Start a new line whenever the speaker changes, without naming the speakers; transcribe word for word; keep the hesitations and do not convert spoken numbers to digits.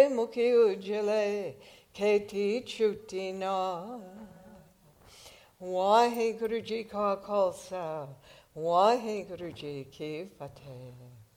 Ke Mukhi Ujjale Keti Chutina. Waheguru Ji Ka Khalsa, Waheguru Ji Ki Fateh.